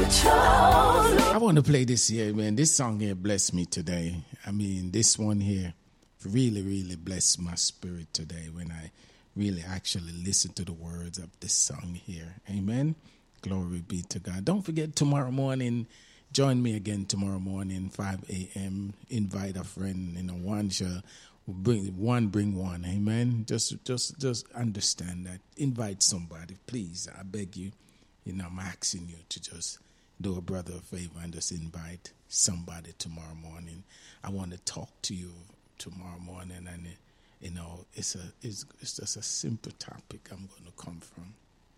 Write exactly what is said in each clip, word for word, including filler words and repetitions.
I want to play this here, man. This song here blessed me today. I mean, this one here really, really blessed my spirit today when I really actually listened to the words of this song here. Amen. Glory be to God. Don't forget, tomorrow morning, join me again tomorrow morning, five a.m. Invite a friend. You know, one shall bring one, bring one. Amen. Just, just, just understand that. Invite somebody, please. I beg you. You know, I'm asking you to just do a brother a favor and just invite somebody tomorrow morning. I want to talk to you tomorrow morning, and you know, it's a, it's, it's just a simple topic I'm going to come from.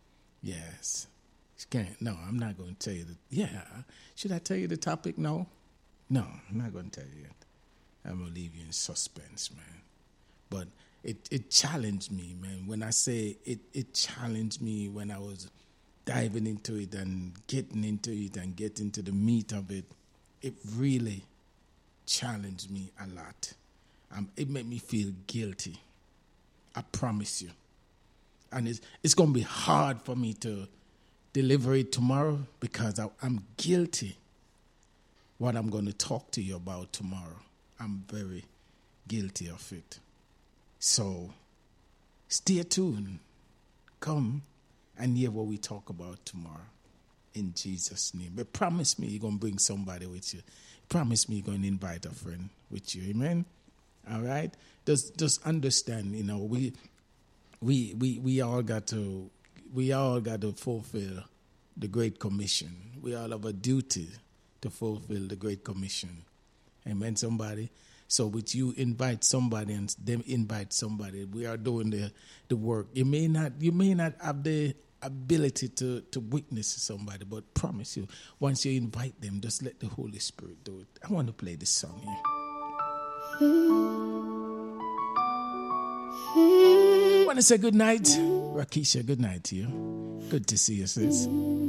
Yes. Can't, no, I'm not going to tell you the, yeah. Should I tell you the topic? No? No, I'm not going to tell you it. I'm going to leave you in suspense, man. But it, it challenged me, man. When I say it, it challenged me when I was diving into it and getting into it and getting to the meat of it. It really challenged me a lot. Um, it made me feel guilty. I promise you. And it's, it's going to be hard for me to deliver it tomorrow because I, I'm guilty what I'm going to talk to you about tomorrow. I'm very guilty of it. So stay tuned. Come and hear what we talk about tomorrow in Jesus' name. But promise me you're going to bring somebody with you. Promise me you're going to invite a friend with you. Amen? All right? Just, just understand, you know, we, we, we, we all got to... We all got to fulfill the Great Commission. We all have a duty to fulfill the Great Commission. Amen, somebody? So with you invite somebody and them invite somebody. We are doing the, the work. You may not you may not have the ability to, to witness somebody, but promise you, once you invite them, just let the Holy Spirit do it. I want to play this song here. I want to say good night. Rakisha, good night to you. Good to see you, sis.